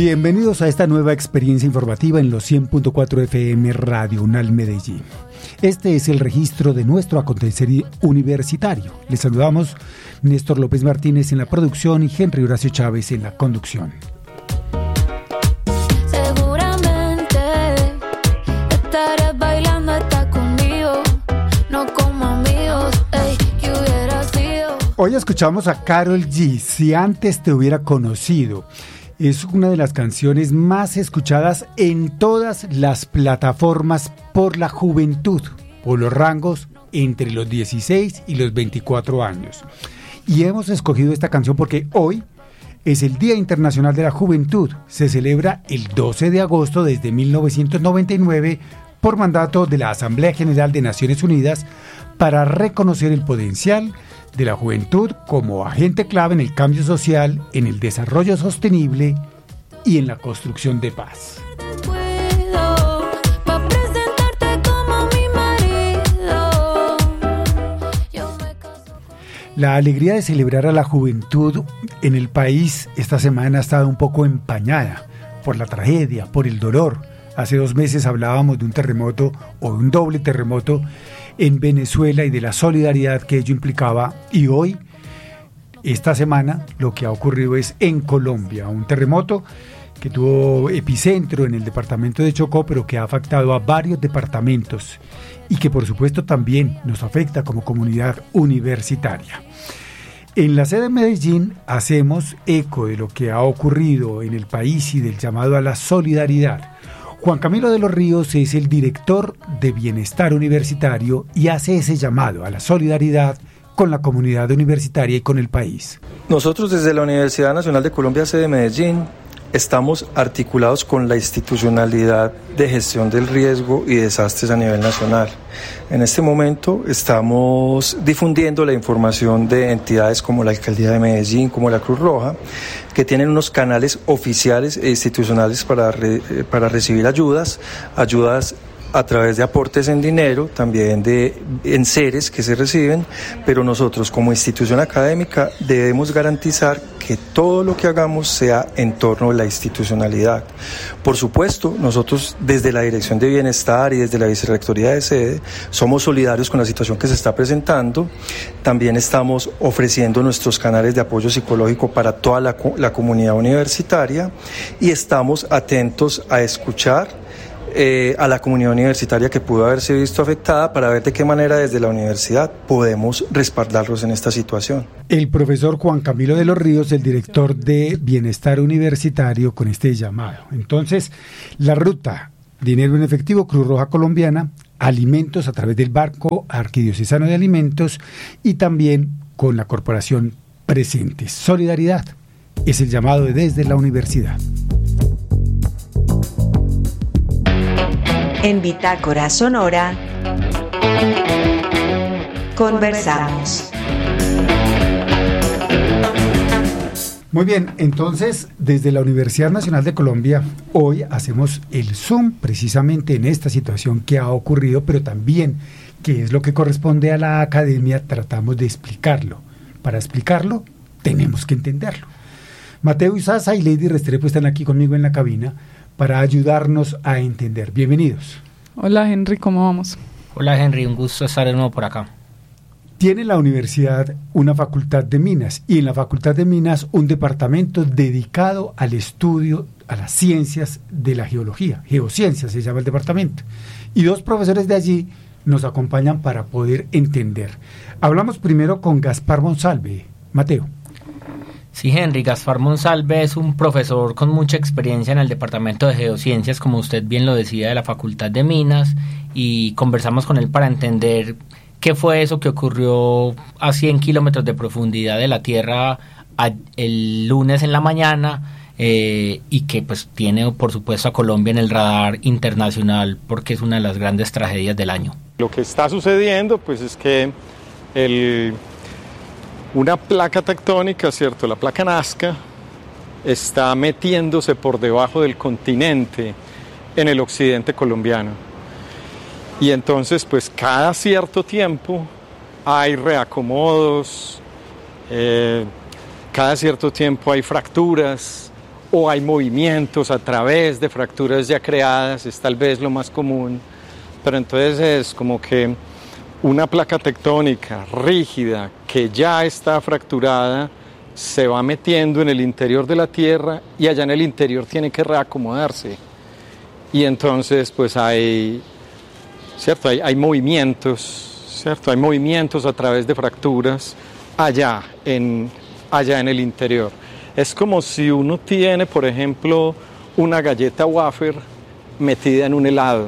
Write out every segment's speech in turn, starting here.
Bienvenidos a esta nueva experiencia informativa en los 100.4 FM Radio UNAL Medellín. Este es el registro de nuestro acontecer universitario. Les saludamos Néstor López Martínez en la producción y Henry Horacio Chávez en la conducción. Seguramente estarás bailando hasta conmigo, no como amigos, que hubiera sido. Hoy escuchamos a Karol G, Si antes te hubiera conocido. Es una de las canciones más escuchadas en todas las plataformas por la juventud, por los rangos entre los 16 y los 24 años. Y hemos escogido esta canción porque hoy es el Día Internacional de la Juventud. Se celebra el 12 de agosto desde 1999 por mandato de la Asamblea General de Naciones Unidas para reconocer el potencial de la juventud como agente clave en el cambio social, en el desarrollo sostenible y en la construcción de paz. La alegría de celebrar a la juventud en el país esta semana ha estado un poco empañada por la tragedia, por el dolor. Hace 2 meses hablábamos de un terremoto o de un doble terremoto en Venezuela y de la solidaridad que ello implicaba, y hoy, esta semana, lo que ha ocurrido es en Colombia, un terremoto que tuvo epicentro en el departamento de Chocó, pero que ha afectado a varios departamentos y que por supuesto también nos afecta como comunidad universitaria. En la sede de Medellín hacemos eco de lo que ha ocurrido en el país y del llamado a la solidaridad. Juan Camilo de los Ríos es el director de Bienestar Universitario y hace ese llamado a la solidaridad con la comunidad universitaria y con el país. Nosotros desde la Universidad Nacional de Colombia, sede de Medellín, estamos articulados con la institucionalidad de gestión del riesgo y desastres a nivel nacional. En este momento estamos difundiendo la información de entidades como la Alcaldía de Medellín, como la Cruz Roja, que tienen unos canales oficiales e institucionales para recibir ayudas a través de aportes en dinero, también de enseres que se reciben, pero nosotros como institución académica debemos garantizar que todo lo que hagamos sea en torno a la institucionalidad. Por supuesto, nosotros desde la Dirección de Bienestar y desde la Vicerrectoría de Sede somos solidarios con la situación que se está presentando. También estamos ofreciendo nuestros canales de apoyo psicológico para toda la comunidad universitaria y estamos atentos a escuchar a la comunidad universitaria que pudo haberse visto afectada para ver de qué manera desde la universidad podemos respaldarlos en esta situación. El profesor Juan Camilo de los Ríos, el director de Bienestar Universitario, con este llamado. Entonces, la ruta dinero en efectivo, Cruz Roja Colombiana, alimentos a través del Banco Arquidiocesano de Alimentos y también con la Corporación Presentes. Solidaridad es el llamado desde la universidad. En Bitácora Sonora, conversamos. Muy bien, entonces desde la Universidad Nacional de Colombia hoy hacemos el Zoom precisamente en esta situación que ha ocurrido, pero también que es lo que corresponde a la academia, tratamos de explicarlo. Para explicarlo tenemos que entenderlo. Mateo Izaza y Lady Restrepo están aquí conmigo en la cabina para ayudarnos a entender. Bienvenidos. Hola Henry, ¿cómo vamos? Hola Henry, un gusto estar de nuevo por acá. Tiene la universidad una facultad de minas y en la facultad de minas un departamento dedicado al estudio, a las ciencias de la geología. Geociencias se llama el departamento. Y 2 profesores de allí nos acompañan para poder entender. Hablamos primero con Gaspar Monsalve. Mateo. Sí, Henry, Gaspar Monsalve es un profesor con mucha experiencia en el Departamento de Geociencias, como usted bien lo decía, de la Facultad de Minas, y conversamos con él para entender qué fue eso que ocurrió a 100 kilómetros de profundidad de la Tierra el lunes en la mañana, y que pues tiene por supuesto a Colombia en el radar internacional porque es una de las grandes tragedias del año. Lo que está sucediendo pues es que una placa tectónica, ¿cierto? La placa Nazca está metiéndose por debajo del continente en el occidente colombiano. Y entonces, pues cada cierto tiempo hay reacomodos, cada cierto tiempo hay fracturas o hay movimientos a través de fracturas ya creadas, es tal vez lo más común, pero entonces es como que una placa tectónica rígida que ya está fracturada se va metiendo en el interior de la Tierra y allá en el interior tiene que reacomodarse. Y entonces pues hay movimientos, ¿cierto? Hay movimientos a través de fracturas allá en el interior. Es como si uno tiene, por ejemplo, una galleta wafer metida en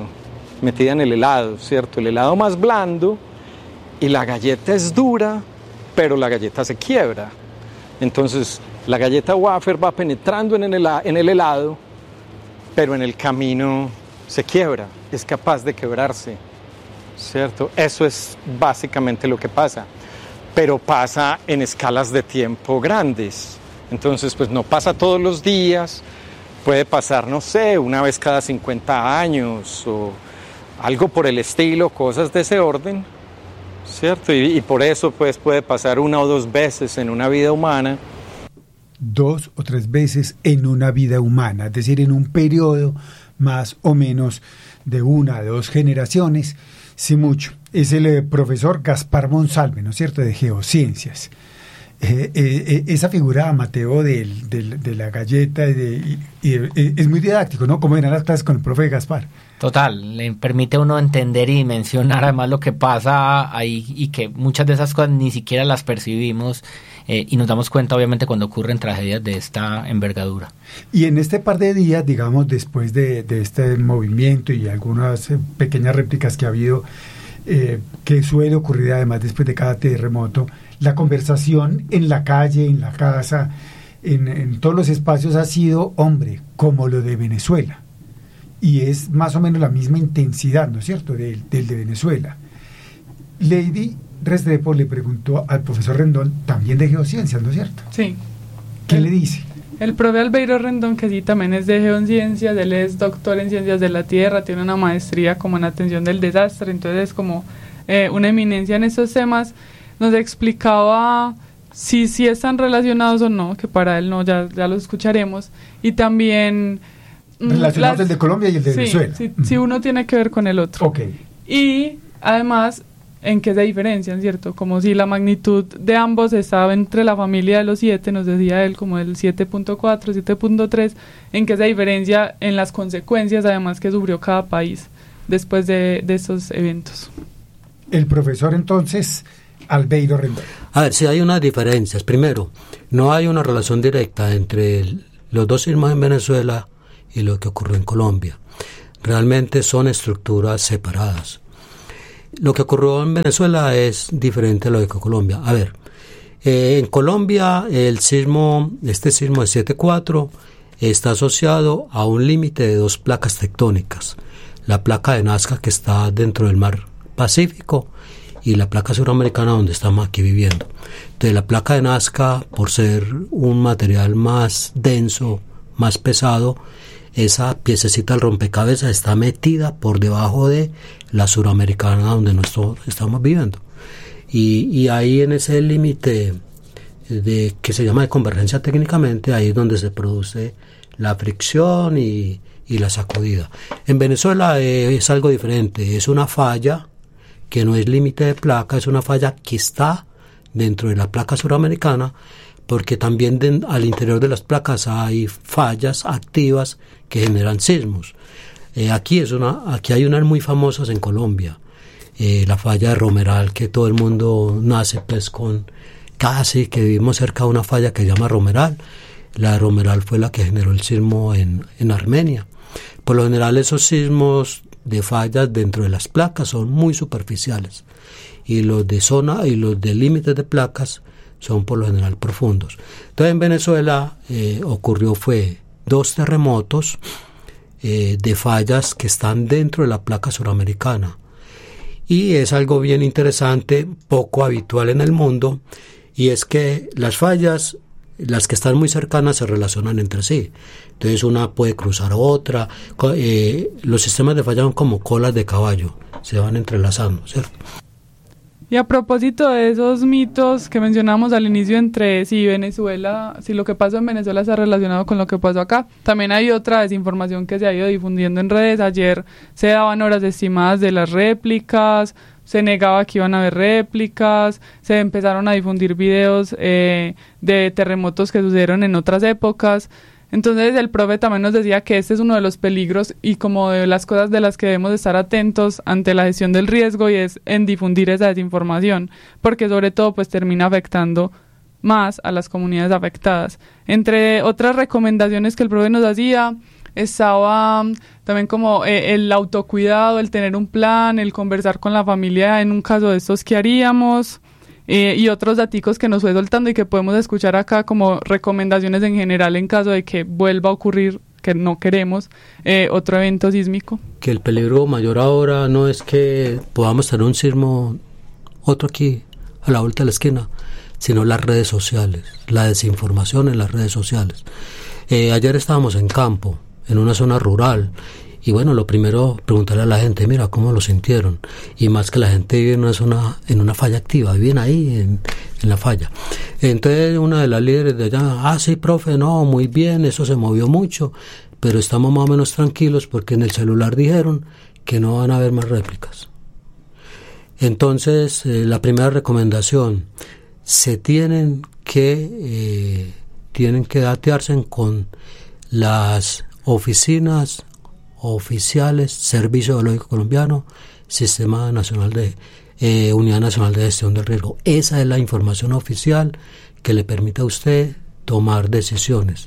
el helado, ¿cierto? El helado más blando y la galleta es dura, pero la galleta se quiebra. Entonces, la galleta wafer va penetrando en el helado, pero en el camino se quiebra, es capaz de quebrarse, ¿cierto? Eso es básicamente lo que pasa, pero pasa en escalas de tiempo grandes. Entonces, pues no pasa todos los días, puede pasar, no sé, una vez cada 50 años o algo por el estilo, cosas de ese orden, ¿cierto? Y por eso pues puede pasar 1 o 2 veces en una vida humana. 2 o 3 veces en una vida humana, es decir, en un periodo más o menos de 1 a 2 generaciones, si mucho. Es el profesor Gaspar Monsalve, ¿no es cierto?, de Geociencias. Esa figura, Mateo, de la galleta es muy didáctico, ¿no? Como eran las clases con el profe Gaspar. Total, le permite a uno entender y mencionar además lo que pasa ahí y que muchas de esas cosas ni siquiera las percibimos y nos damos cuenta obviamente cuando ocurren tragedias de esta envergadura. Y en este par de días, digamos, después de este movimiento y algunas pequeñas réplicas que ha habido, que suele ocurrir además después de cada terremoto, la conversación en la calle, en la casa, en todos los espacios ha sido, hombre, como lo de Venezuela. Y es más o menos la misma intensidad, ¿no es cierto?, del de Venezuela. Lady Restrepo le preguntó al profesor Rendón, también de Geociencias, ¿no es cierto? Sí. ¿Qué le dice? El profe Albeiro Rendón, que sí también es de Geociencias, él es doctor en Ciencias de la Tierra, tiene una maestría como en atención del desastre, entonces es como una eminencia en estos temas. Nos explicaba si están relacionados o no, que para él no, ya lo escucharemos, y también relacionados el de Colombia y el de Venezuela. Si uno tiene que ver con el otro. Okay. Y además, en qué se diferencian, ¿cierto? Como si la magnitud de ambos estaba entre la familia de los 7, nos decía él, como el 7.4, 7.3, en qué se diferencia en las consecuencias, además, que sufrió cada país después de estos eventos. El profesor, entonces, Albeiro Rendón. A ver, sí hay unas diferencias. Primero, no hay una relación directa entre los dos sismos en Venezuela y lo que ocurrió en Colombia. Realmente son estructuras separadas. Lo que ocurrió en Venezuela es diferente a lo de Colombia. A ver, en Colombia este sismo de 7.4 está asociado a un límite de 2 placas tectónicas. La placa de Nazca, que está dentro del mar Pacífico, y la placa suramericana, donde estamos aquí viviendo. Entonces, la placa de Nazca, por ser un material más denso, más pesado, esa piececita del rompecabezas está metida por debajo de la suramericana, donde nosotros estamos viviendo. Y ahí en ese límite que se llama de convergencia técnicamente, ahí es donde se produce la fricción y la sacudida. En Venezuela es algo diferente, es una falla que no es límite de placa, es una falla que está dentro de la placa suramericana, porque también al interior de las placas hay fallas activas que generan sismos. Aquí hay unas muy famosas en Colombia, la falla de Romeral, que todo el mundo nace pues con casi, que vivimos cerca de una falla que se llama Romeral. La de Romeral fue la que generó el sismo en Armenia. Por lo general esos sismos de fallas dentro de las placas son muy superficiales, y los de zona y los de límites de placas son por lo general profundos. Entonces en Venezuela fue 2 terremotos de fallas que están dentro de la placa suramericana, y es algo bien interesante, poco habitual en el mundo, y es que las fallas, las que están muy cercanas, se relacionan entre sí. Entonces una puede cruzar a otra. Los sistemas de falla son como colas de caballo, se van entrelazando, ¿cierto? Y a propósito de esos mitos que mencionamos al inicio entre si Venezuela, si lo que pasó en Venezuela está relacionado con lo que pasó acá, también hay otra desinformación que se ha ido difundiendo en redes. Ayer se daban horas estimadas de las réplicas, se negaba que iban a haber réplicas, se empezaron a difundir videos de terremotos que sucedieron en otras épocas. Entonces el profe también nos decía que este es uno de los peligros y como de las cosas de las que debemos estar atentos ante la gestión del riesgo, y es en difundir esa desinformación, porque sobre todo pues termina afectando más a las comunidades afectadas. Entre otras recomendaciones que el profe nos hacía, estaba también como el autocuidado, el tener un plan, el conversar con la familia en un caso de estos que haríamos, y otros daticos que nos fue soltando y que podemos escuchar acá como recomendaciones en general en caso de que vuelva a ocurrir, que no queremos, otro evento sísmico. Que el peligro mayor ahora no es que podamos tener un sismo, otro aquí a la vuelta de la esquina, sino las redes sociales, la desinformación en las redes sociales. Ayer estábamos en campo, en una zona rural, y bueno, lo primero, preguntarle a la gente, mira, ¿cómo lo sintieron? Y más que la gente vive en una zona, en una falla activa, viven ahí en la falla. Entonces una de las líderes de allá, sí, profe, no, muy bien, eso se movió mucho, pero estamos más o menos tranquilos porque en el celular dijeron que no van a haber más réplicas. Entonces, la primera recomendación, se tienen que datearse con las oficinas oficiales, Servicio Geológico Colombiano, Sistema Nacional de Unidad Nacional de Gestión del Riesgo. Esa es la información oficial que le permite a usted tomar decisiones.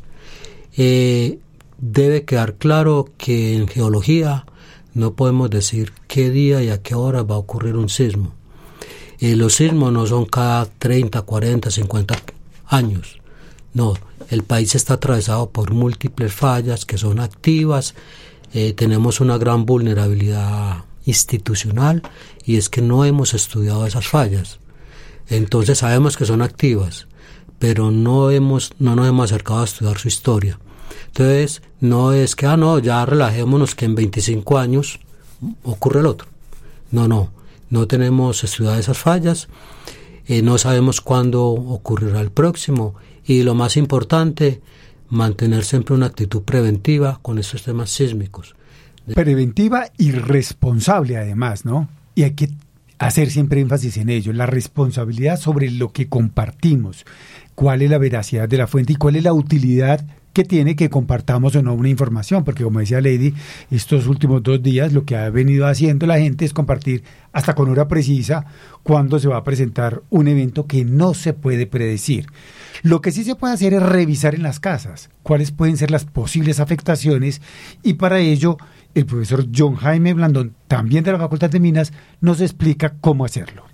Debe quedar claro que en geología no podemos decir qué día y a qué hora va a ocurrir un sismo. Los sismos no son cada 30, 40, 50 años. No, el país está atravesado por múltiples fallas que son activas. Tenemos una gran vulnerabilidad institucional y es que no hemos estudiado esas fallas. Entonces sabemos que son activas, pero no nos hemos acercado a estudiar su historia. Entonces no es que, ya relajémonos que en 25 años ocurre el otro. No tenemos estudiado esas fallas, no sabemos cuándo ocurrirá el próximo, y lo más importante, mantener siempre una actitud preventiva con estos temas sísmicos. Preventiva y responsable además, ¿no? Y hay que hacer siempre énfasis en ello, la responsabilidad sobre lo que compartimos, cuál es la veracidad de la fuente y cuál es la utilidad que tiene que compartamos o no una información, porque como decía Lady, estos últimos 2 días lo que ha venido haciendo la gente es compartir hasta con hora precisa cuándo se va a presentar un evento que no se puede predecir. Lo que sí se puede hacer es revisar en las casas cuáles pueden ser las posibles afectaciones, y para ello el profesor John Jaime Blandón, también de la Facultad de Minas, nos explica cómo hacerlo.